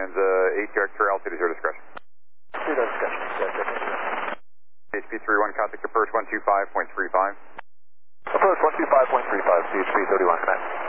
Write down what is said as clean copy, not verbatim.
winds 8 for altitude is your discretion. Zero discretion. HP 31, contact approach 125.35. Approach 125.35, CHP 31, command.